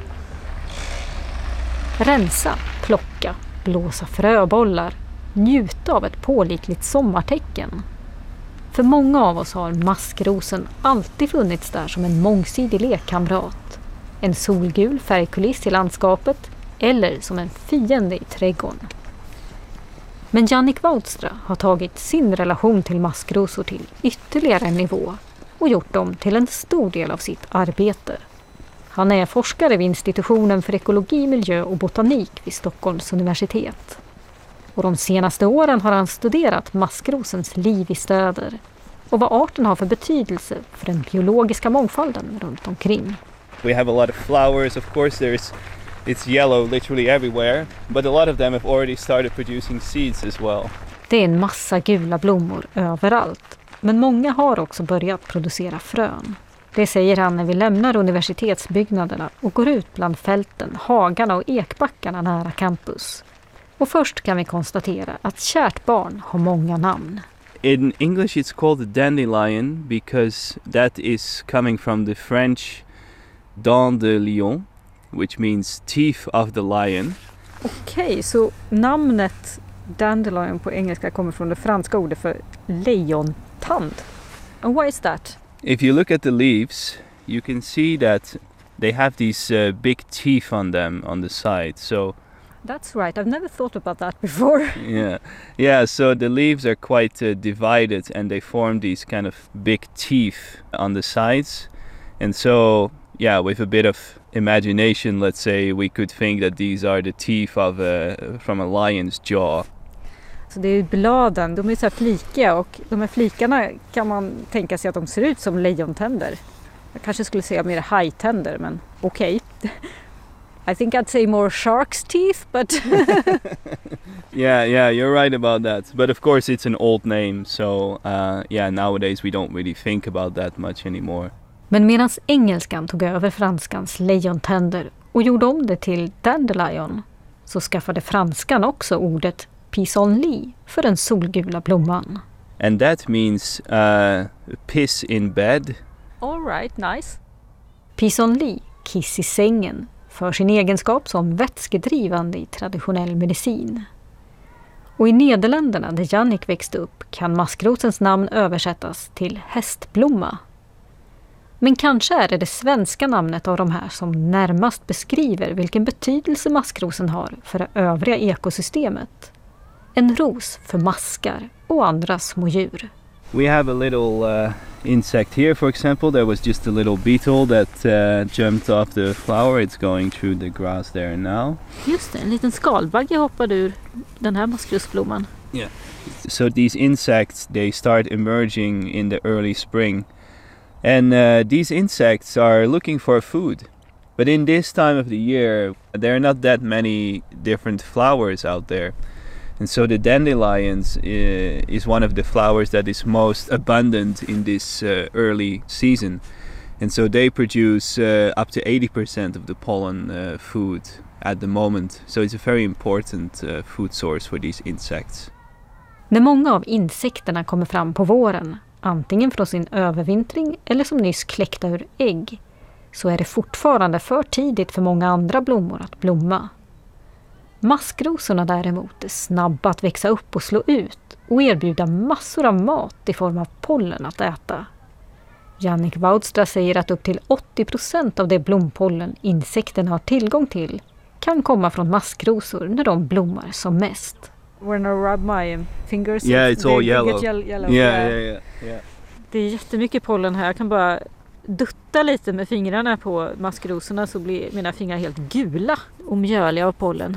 Rensa, plocka, blåsa fröbollar, njuta av ett pålitligt sommartecken. För många av oss har maskrosen alltid funnits där som en mångsidig lekkamrat. En solgul färgkuliss i landskapet eller som en fiende i trädgården. Men Jannik Woudstra har tagit sin relation till maskrosor till ytterligare en nivå och gjort dem till en stor del av sitt arbete. Han är forskare vid institutionen för ekologi, miljö och botanik vid Stockholms universitet. Och de senaste åren har han studerat maskrosens liv i städer och vad arten har för betydelse för den biologiska mångfalden runt omkring. We have a lot of flowers, of course it's yellow literally everywhere, but a lot of them have already started producing seeds as well. Det är en massa gula blommor överallt, men många har också börjat producera frön. Det säger han när vi lämnar universitetsbyggnaderna och går ut bland fälten, hagarna och ekbackarna nära campus. Och först kan vi konstatera att kärt barn har många namn. In English it's called a dandelion because that is coming from the French dent de lion, which means teeth of the lion. Okej, så namnet dandelion på engelska kommer från det franska ordet för lejontand. And why is that? If you look at the leaves, you can see that they have these big teeth on them on the side. So that's right. I've never thought about that before. Yeah. So the leaves are quite divided, and they form these kind of big teeth on the sides. And so, yeah, with a bit of imagination, let's say, we could think that these are the teeth of from a lion's jaw. Så det är bladen, de är så här flikiga, och de här flikarna kan man tänka sig att de ser ut som lejontänder. Jag kanske skulle säga mer hajtänder, men okej. I think I'd say more shark's teeth, but yeah, you're right about that. But of course it's an old name, so nowadays we don't really think about that much anymore. Men medan engelskan tog över franskans lejontänder och gjorde om det till dandelion, så skaffade franskan också ordet pissenlit för den solgula blomman. And that means piss in bed. All right, nice. Pissenlit, kiss i sängen, för sin egenskap som vätskedrivande i traditionell medicin. Och i Nederländerna, där Jannik växte upp, kan maskrosens namn översättas till hästblomma. Men kanske är det svenska namnet av de här som närmast beskriver vilken betydelse maskrosen har för det övriga ekosystemet. En ros för maskar och andra små djur. We have a little insect here, for example. There was just a little beetle that jumped off the flower. It's going through the grass there now. Just det, en liten skalbagge hoppade ur den här maskrosblomman. Yeah. So these insects, they start emerging in the early spring. And these insects are looking for food. But in this time of the year, there are not that many different flowers out there. And so the dandelions is one of the flowers that is most abundant in this early season. And so they produce up to 80% of the pollen food at the moment. So it's a very important food source for these insects. När många av insekterna kommer fram på våren, antingen från sin övervintring eller som nyss kläckta ur ägg, så är det fortfarande för tidigt för många andra blommor att blomma. Maskrosorna däremot är snabba att växa upp och slå ut och erbjuda massor av mat i form av pollen att äta. Jannik Woudstra säger att upp till 80% av det blompollen insekterna har tillgång till kan komma från maskrosor när de blommar som mest. When I rub my fingers, it's all yellow. Yeah. Det är jättemycket pollen här. Jag kan bara dutta lite med fingrarna på maskrosorna så blir mina fingrar helt gula och mjöliga av pollen.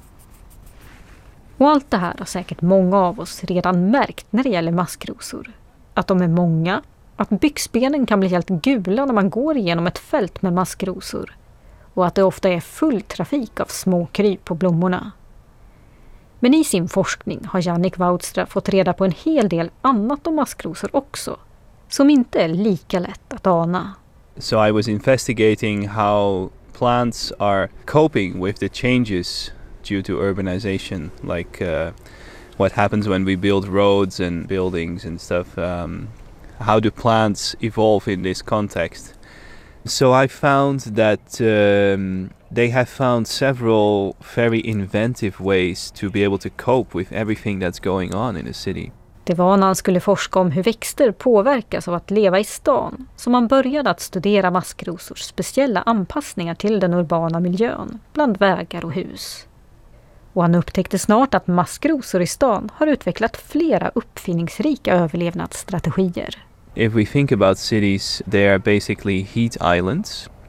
Och allt det här har säkert många av oss redan märkt när det gäller maskrosor. Att de är många, att byxbenen kan bli helt gula när man går igenom ett fält med maskrosor. Och att det ofta är full trafik av små kryp på blommorna. Men i sin forskning har Jannik Woudstra fått reda på en hel del annat om maskrosor också, som inte är lika lätt att ana. So I was investigating how plants are coping with the changes due to urbanization, like what happens when we build roads and buildings and stuff. How do plants evolve in this context? So I found that they have found several very inventive ways to be able to cope with everything that's going on in a city. Det var när han skulle forska om hur växter påverkas av att leva i stan som han började att studera maskrosors speciella anpassningar till den urbana miljön bland vägar och hus. Och han upptäckte snart att maskrosor i stan har utvecklat flera uppfinningsrika överlevnadsstrategier. If we think about cities, they are basically heat islands.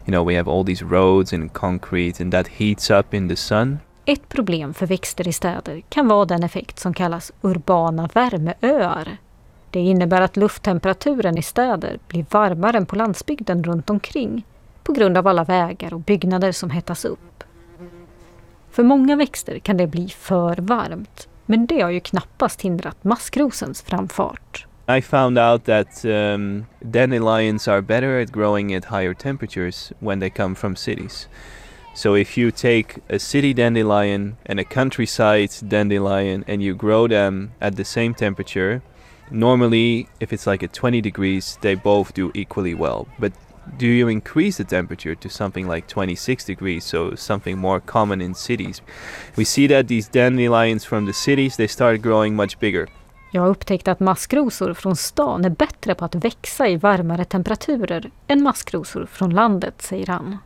we have all these roads and concrete and that heats up in the sun. Ett problem för växter i städer kan vara den effekt som kallas urbana värmeöar. Det innebär att lufttemperaturen i städer blir varmare än på landsbygden runt omkring på grund av alla vägar och byggnader som hettas upp. För många växter kan det bli för varmt, men det har ju knappast hindrat maskrosens framfart. I found out that dandelions are better at growing at higher temperatures when they come from cities. So if you take a city dandelion and a countryside dandelion and you grow them at the same temperature, normally if it's like at 20 degrees, they both do equally well. But do you increase the temperature to something like 26 degrees, so something more common in cities? We see that these dandelions from the cities, they start growing much bigger. Jag har upptäckt att maskrosor från stan är bättre på att växa i varmare temperaturer än maskrosor från landet, säger han.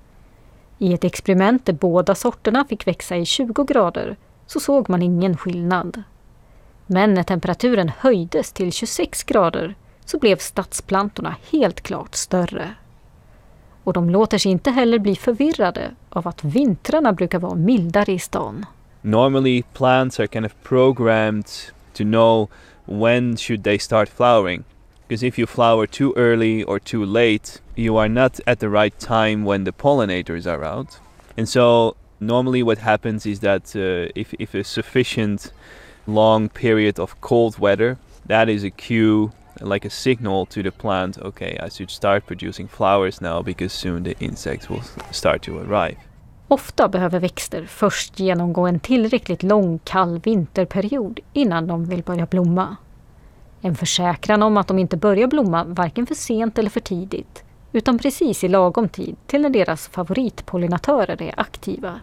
I ett experiment där båda sorterna fick växa i 20 grader så såg man ingen skillnad. Men när temperaturen höjdes till 26 grader så blev stadsplantorna helt klart större. Och de låter sig inte heller bli förvirrade av att vintrarna brukar vara mildare i stan. Normally plants are kind of programmed to know when should they start flowering. Because if you flower too early or too late, you are not at the right time when the pollinators are out. And so normally what happens is that if a sufficient long period of cold weather, that is a cue, like a signal to the plant, okay, I should start producing flowers now because soon the insects will start to arrive. Ofta behöver växter först genomgå en tillräckligt lång kall vinterperiod innan de vill börja blomma. En försäkran om att de inte börjar blomma varken för sent eller för tidigt, utan precis i lagom tid till när deras favoritpollinatörer är aktiva.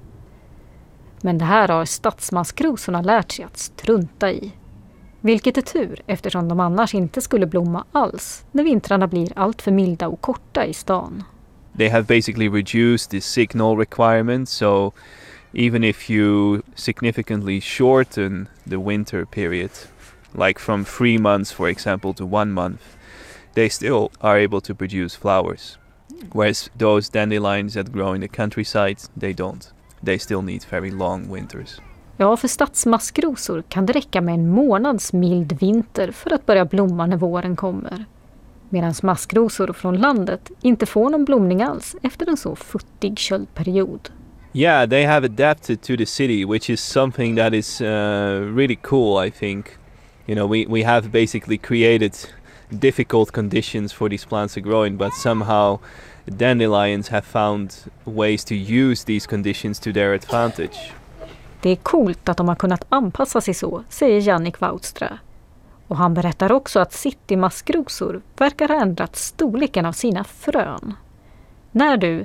Men det här har stadsmaskrosorna lärt sig att strunta i. Vilket är tur eftersom de annars inte skulle blomma alls när vintrarna blir allt för milda och korta i stan. They have basically reduced the signal requirement, so even if you significantly shorten the winter period, like from 3 months for example to 1 month, they still are able to produce flowers. Whereas those dandelions that grow in the countryside, they don't. They still need very long winters. Ja, för stadsmaskrosor kan det räcka med en månads mild vinter för att börja blomma när våren kommer. Medan maskrosor från landet inte får någon blomning alls efter en så futtig köldperiod. Yeah, they have adapted to the city, which is something that is really cool, I think. We have basically created difficult conditions for these plants to grow in, but somehow dandelions have found ways to use these conditions to their advantage. Det är coolt att de har kunnat anpassa sig så, säger Jannik Woudstra. Och han berättar också att citymaskrosor verkar ha ändrat storleken av sina frön. När du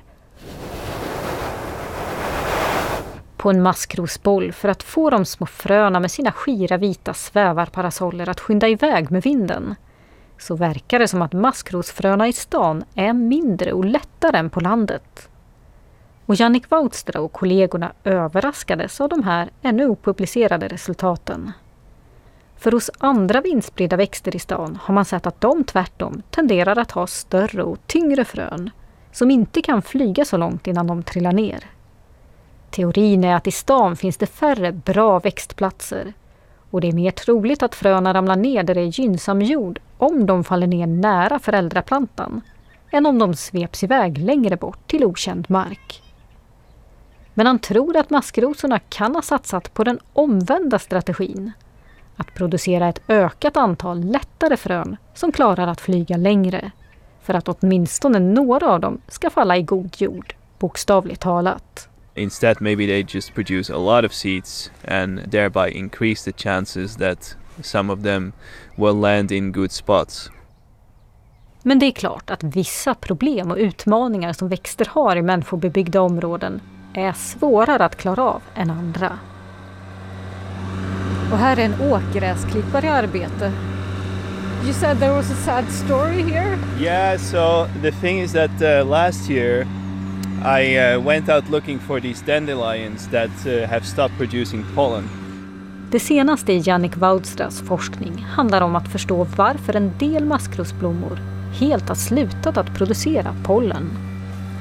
på en maskrosboll för att få de små fröna med sina skira vita svävarparasoller att skynda iväg med vinden, så verkar det som att maskrosfröna i stan är mindre och lättare än på landet. Och Jannik Woudstra och kollegorna överraskades av de här ännu opublicerade resultaten. För hos andra vindspridda växter i stan har man sett att de tvärtom tenderar att ha större och tyngre frön som inte kan flyga så långt innan de trillar ner. Teorin är att i stan finns det färre bra växtplatser och det är mer troligt att fröna ramlar ner där det är gynnsam jord om de faller ner nära föräldraplantan än om de sveps iväg längre bort till okänd mark. Men han tror att maskrosorna kan ha satsat på den omvända strategin. Att producera ett ökat antal lättare frön som klarar att flyga längre. För att åtminstone några av dem ska falla i god jord, bokstavligt talat. Instead, maybe they just produce a lot of seeds and thereby increase the chances that some of them will land in good spots. Men det är klart att vissa problem och utmaningar som växter har i människobebyggda områden är svårare att klara av än andra. Och här är en åkgräsklippare i arbete. You said there was a sad story here? Yeah, so the thing is that last year I went out looking for these dandelions that have stopped producing pollen. Det senaste i Jannik Woudstras forskning handlar om att förstå varför en del maskrosblommor helt har slutat att producera pollen.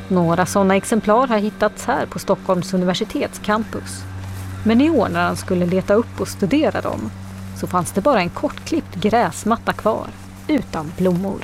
Några sådana exemplar har hittats här på Stockholms universitets campus. Men i år när han skulle leta upp och studera dem så fanns det bara en kortklippt gräsmatta kvar, utan blommor.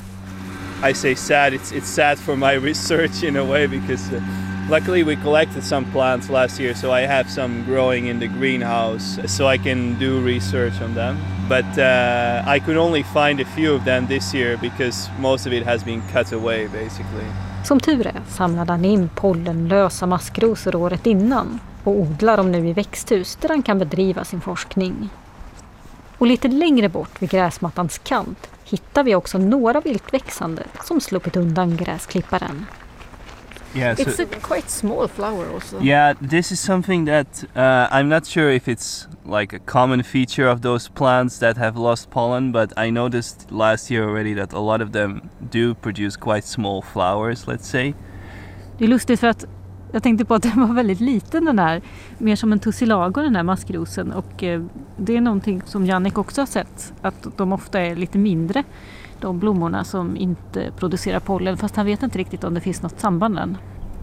I say sad, it's sad for my research in a way because luckily we collected some plants last year, so I have some growing in the greenhouse so I can do research on them. But I could only find a few of them this year because most of it has been cut away basically. Som tur är samlade han in pollenlösa maskrosor året innan och odlar dem nu i växthus där han kan bedriva sin forskning. Och lite längre bort vid gräsmattans kant hittar vi också några viltväxande som sluppit undan gräsklipparen. Yeah, so It's a quite small flower also. yeah, this is something that I'm not sure if it's like a common feature of those plants that have lost pollen, but I noticed last year already that a lot of them do produce quite small flowers, let's say. Det är lustigt för att jag tänkte på att den var väldigt liten, den här, mer som en tussilago, den här maskrosen, och det är någonting som Jannik också har sett, att de ofta är lite mindre, de blommorna som inte producerar pollen, fast han vet inte riktigt om det finns något samband än.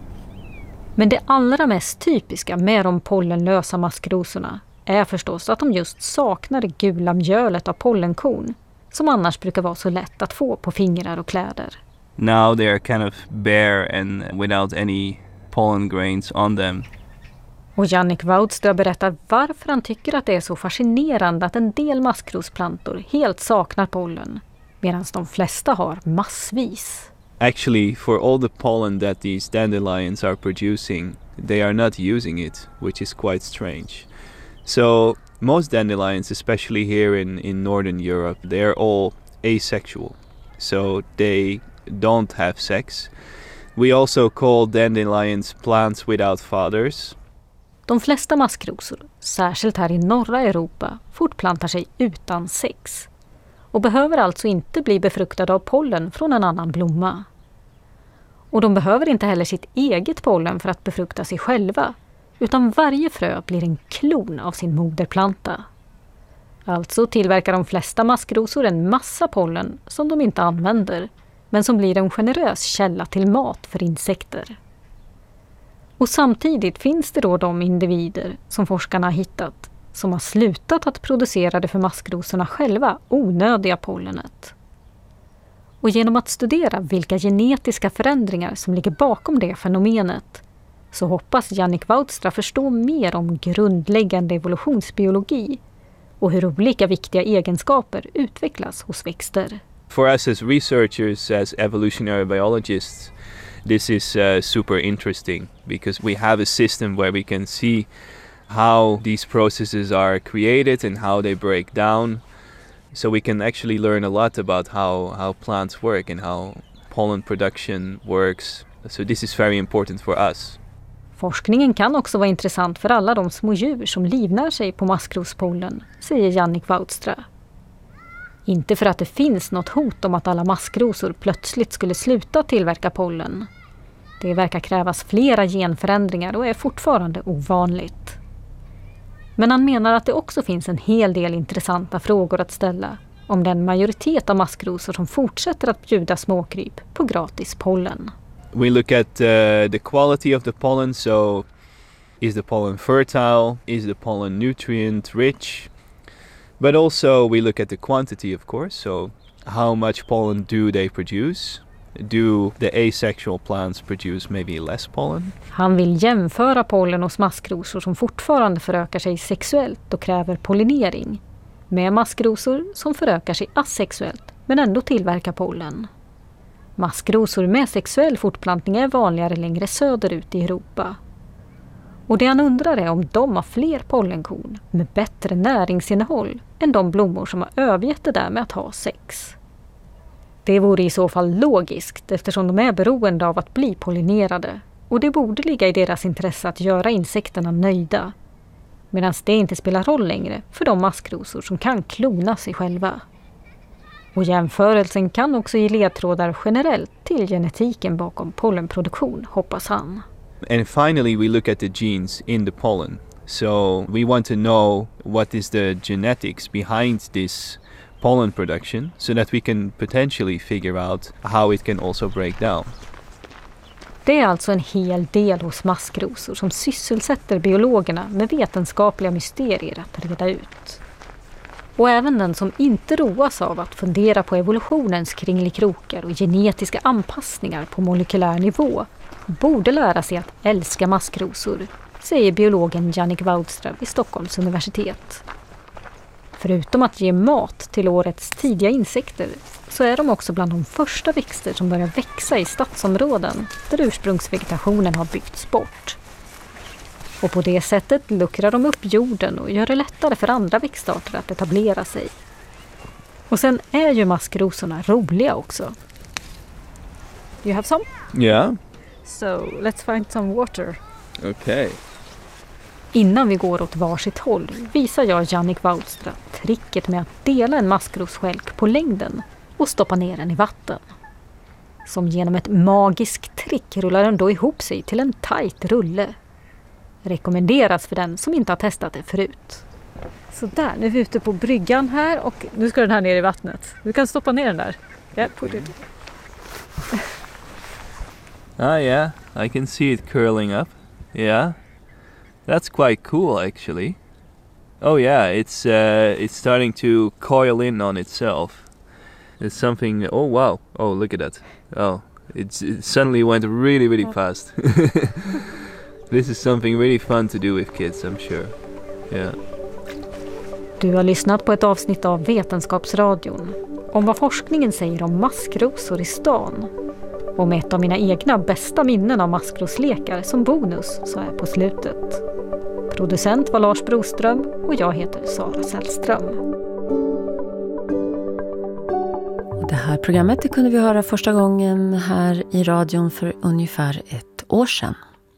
Men det allra mest typiska med de pollenlösa maskrosorna är förstås att de just saknar det gula mjölet av pollenkorn, som annars brukar vara så lätt att få på fingrar och kläder. Now they are kind of bare and without any pollen grains on them. Och Jannik Woudstra berättar varför han tycker att det är så fascinerande att en del maskrosplantor helt saknar pollen, medan de flesta har massvis. Actually, for all the pollen that these dandelions are producing, they are not using it, which is quite strange. So most dandelions, especially here in Northern Europe, they are all asexual. So they don't have sex. We also call dandelions plants without fathers. De flesta maskrosor, särskilt här i norra Europa, fortplantar sig utan sex och behöver alltså inte bli befruktade av pollen från en annan blomma. Och de behöver inte heller sitt eget pollen för att befrukta sig själva, utan varje frö blir en klon av sin moderplanta. Alltså tillverkar de flesta maskrosor en massa pollen som de inte använder, men som blir en generös källa till mat för insekter. Och samtidigt finns det då de individer som forskarna har hittat som har slutat att producera det för maskrosorna själva onödiga pollenet. Och genom att studera vilka genetiska förändringar som ligger bakom det fenomenet så hoppas Jannik Woudstra förstå mer om grundläggande evolutionsbiologi och hur olika viktiga egenskaper utvecklas hos växter. For us as researchers, as evolutionary biologists, this is super interesting because we have a system where we can see how these processes are created and how they break down. So we can actually learn a lot about how plants work and how pollen production works. So this is very important for us. Forskningen kan också vara intressant för alla de små djur som livnär sig på maskrospollen, säger Jannik Woudstra. Inte för att det finns något hot om att alla maskrosor plötsligt skulle sluta tillverka pollen. Det verkar krävas flera genförändringar och är fortfarande ovanligt. Men han menar att det också finns en hel del intressanta frågor att ställa om den majoritet av maskrosor som fortsätter att bjuda småkryp på gratis pollen. We look at the quality of the pollen, so is the pollen fertile, is the pollen nutrient rich? But also we look at the quantity, of course, so how much pollen do they produce? Do the asexual plants produce maybe less pollen? Han vill jämföra pollen hos maskrosor som fortfarande förökar sig sexuellt och kräver pollinering med maskrosor som förökar sig asexuellt men ändå tillverkar pollen. Maskrosor med sexuell fortplantning är vanligare längre söderut i Europa. Och det han undrar är om de har fler pollenkorn med bättre näringsinnehåll än de blommor som har övergett det där med att ha sex. Det vore i så fall logiskt eftersom de är beroende av att bli pollinerade och det borde ligga i deras intresse att göra insekterna nöjda. Medan det inte spelar roll längre för de maskrosor som kan klona sig själva. Och jämförelsen kan också ge ledtrådar generellt till genetiken bakom pollenproduktion, hoppas han. And finally we look at the genes in the pollen. So we want to know what is the genetics behind this pollen production so that we can potentially figure out how it can also break down. Det är alltså en hel del hos maskrosor som sysselsätter biologerna med vetenskapliga mysterier att reda ut. Och även den som inte roas av att fundera på evolutionens kringelikrokar och genetiska anpassningar på molekylär nivå borde lära sig att älska maskrosor, säger biologen Jannik Woudstra vid Stockholms universitet. Förutom att ge mat till årets tidiga insekter så är de också bland de första växter som börjar växa i stadsområden där ursprungsvegetationen har byggts bort. Och på det sättet luckrar de upp jorden och gör det lättare för andra växtarter att etablera sig. Och sen är ju maskrosorna roliga också. You have some? Yeah. So let's find some water. Okay. Innan vi går åt varsitt håll visar jag Jannik Woudstra tricket med att dela en maskrosskälk på längden och stoppa ner den i vatten. Som genom ett magiskt trick rullar den då ihop sig till en tajt rulle. Rekommenderas för den som inte har testat det förut. Så där, nu är vi ute på bryggan här och nu ska den här ner i vattnet. Du kan stoppa ner den där. Yeah, put it. Yeah, I can see it curling up. Yeah. That's quite cool actually. Oh yeah, it's starting to coil in on itself. It's something, oh wow, oh look at that. Oh, it suddenly went really fast. This is something really fun to do with kids, I'm sure. Yeah. Du har lyssnat på ett avsnitt av Vetenskapsradion om vad forskningen säger om maskrosor i stan. Och med ett av mina egna bästa minnen av maskroslekar som bonus så är på slutet. Producent var Lars Broström och jag heter Sara Sällström. Det här programmet det kunde vi höra första gången här i radion för ungefär ett år sedan.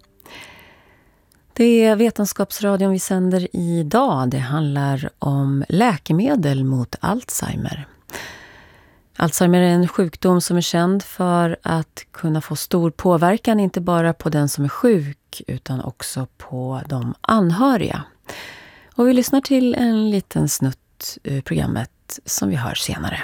Det är Vetenskapsradion vi sänder idag. Det handlar om läkemedel mot Alzheimer. Alzheimer är en sjukdom som är känd för att kunna få stor påverkan inte bara på den som är sjuk utan också på de anhöriga. Och vi lyssnar till en liten snutt ur programmet som vi hör senare.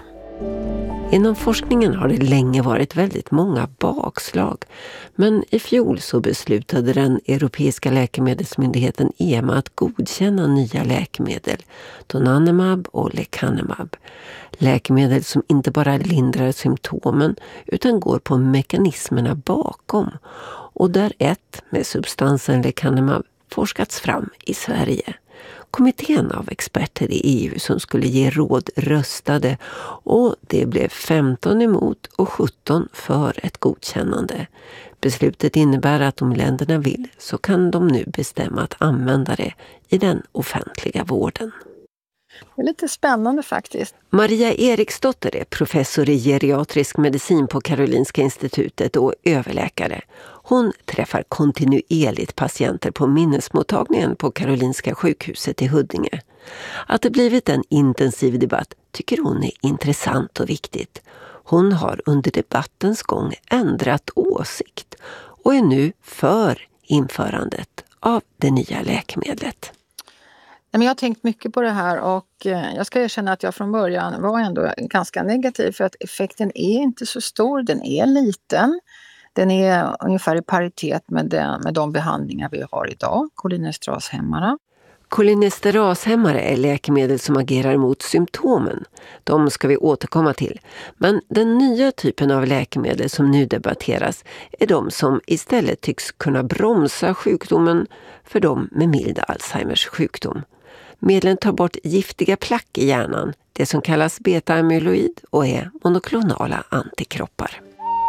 Inom forskningen har det länge varit väldigt många bakslag, men i fjol så beslutade den europeiska läkemedelsmyndigheten EMA att godkänna nya läkemedel, donanemab och lecanemab. Läkemedel som inte bara lindrar symptomen utan går på mekanismerna bakom, och där ett med substansen lecanemab forskats fram i Sverige. Kommittén av experter i EU som skulle ge råd röstade och det blev 15 emot och 17 för ett godkännande. Beslutet innebär att om länderna vill så kan de nu bestämma att använda det i den offentliga vården. Det är lite spännande faktiskt. Maria Eriksdotter är professor i geriatrisk medicin på Karolinska institutet och överläkare. Hon träffar kontinuerligt patienter på minnesmottagningen på Karolinska sjukhuset i Huddinge. Att det blivit en intensiv debatt tycker hon är intressant och viktigt. Hon har under debattens gång ändrat åsikt och är nu för införandet av det nya läkemedlet. Jag har tänkt mycket på det här och jag ska erkänna att jag från början var ändå ganska negativ för att effekten är inte så stor, den är liten. Den är ungefär i paritet med de behandlingar vi har idag, kolinesterashämmarna. Kolinesterashämmare är läkemedel som agerar mot symptomen. De ska vi återkomma till. Men den nya typen av läkemedel som nu debatteras är de som istället tycks kunna bromsa sjukdomen för de med mild Alzheimers sjukdom. Medlen tar bort giftiga plack i hjärnan, det som kallas beta-amyloid, och är monoklonala antikroppar.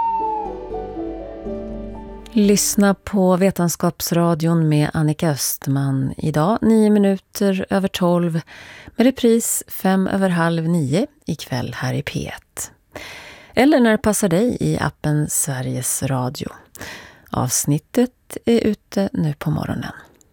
Lyssna på Vetenskapsradion med Annika Östman. Idag 9:09 med repris 8:55 ikväll här i P1. Eller när det passar dig i appen Sveriges Radio. Avsnittet är ute nu på morgonen.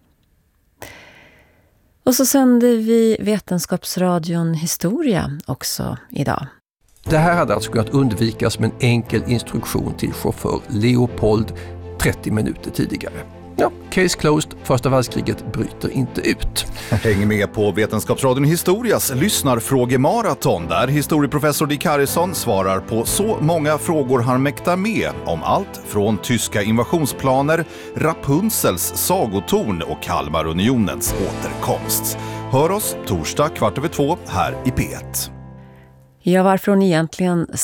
Och så sänder vi Vetenskapsradion Historia också idag. Det här hade alltså kunnat undvikas med en enkel instruktion till chaufför Leopold 30 minuter tidigare. Ja, case closed. Första världskriget bryter inte ut. Häng med på Vetenskapsradion Historias lyssnarfrågemaraton där historieprofessor Dick Harrison svarar på så många frågor han mäktar med om allt från tyska invasionsplaner, Rapunzels sagotorn och Kalmarunionens återkomst. Hör oss torsdag 13:15 här i P1. Ja, varför hon egentligen